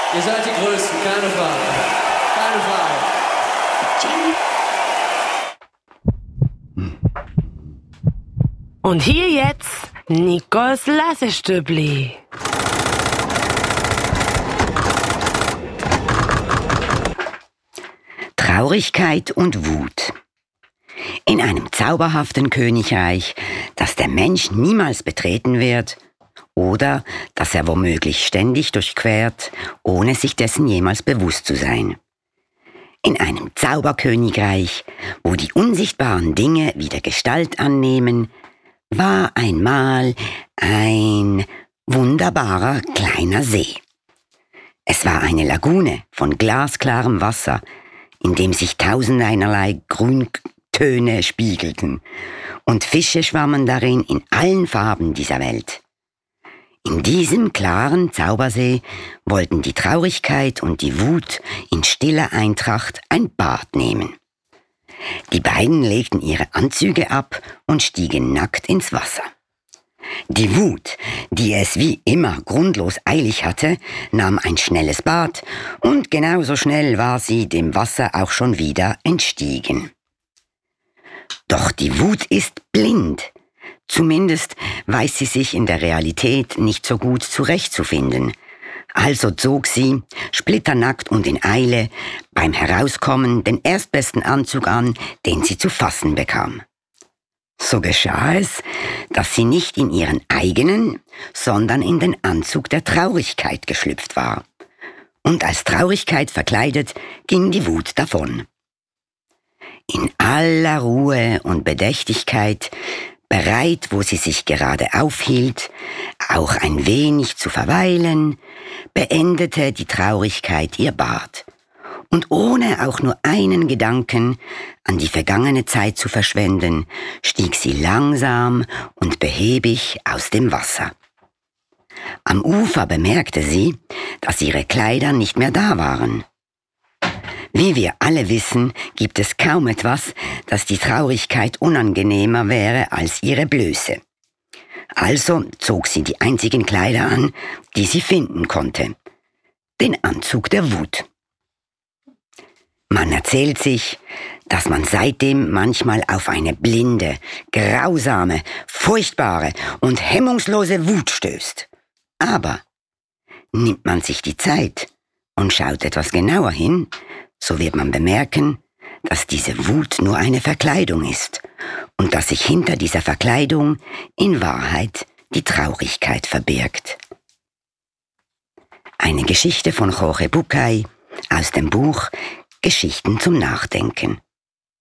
Ihr seid die Größten, keine Frage. Keine Frage. Und hier jetzt Nikos Lassestübli. Traurigkeit und Wut. In einem zauberhaften Königreich, das der Mensch niemals betreten wird oder das er womöglich ständig durchquert, ohne sich dessen jemals bewusst zu sein. In einem Zauberkönigreich, wo die unsichtbaren Dinge wieder Gestalt annehmen, war einmal ein wunderbarer kleiner See. Es war eine Lagune von glasklarem Wasser, in dem sich tausendeinerlei Grüntöne spiegelten, und Fische schwammen darin in allen Farben dieser Welt. In diesem klaren Zaubersee wollten die Traurigkeit und die Wut in stiller Eintracht ein Bad nehmen. Die beiden legten ihre Anzüge ab und stiegen nackt ins Wasser. Die Wut, die es wie immer grundlos eilig hatte, nahm ein schnelles Bad und genauso schnell war sie dem Wasser auch schon wieder entstiegen. Doch die Wut ist blind. Zumindest weiß sie sich in der Realität nicht so gut zurechtzufinden. Also zog sie, splitternackt und in Eile, beim Herauskommen den erstbesten Anzug an, den sie zu fassen bekam. So geschah es, dass sie nicht in ihren eigenen, sondern in den Anzug der Traurigkeit geschlüpft war. Und als Traurigkeit verkleidet ging die Wut davon. In aller Ruhe und Bedächtigkeit, bereit, wo sie sich gerade aufhielt, auch ein wenig zu verweilen, beendete die Traurigkeit ihr Bad. Und ohne auch nur einen Gedanken an die vergangene Zeit zu verschwenden, stieg sie langsam und behäbig aus dem Wasser. Am Ufer bemerkte sie, dass ihre Kleider nicht mehr da waren. Wie wir alle wissen, gibt es kaum etwas, das die Traurigkeit unangenehmer wäre als ihre Blöße. Also zog sie die einzigen Kleider an, die sie finden konnte: den Anzug der Wut. Man erzählt sich, dass man seitdem manchmal auf eine blinde, grausame, furchtbare und hemmungslose Wut stößt. Aber nimmt man sich die Zeit und schaut etwas genauer hin, so wird man bemerken, dass diese Wut nur eine Verkleidung ist und dass sich hinter dieser Verkleidung in Wahrheit die Traurigkeit verbirgt. Eine Geschichte von Jorge Bucay aus dem Buch Geschichten zum Nachdenken.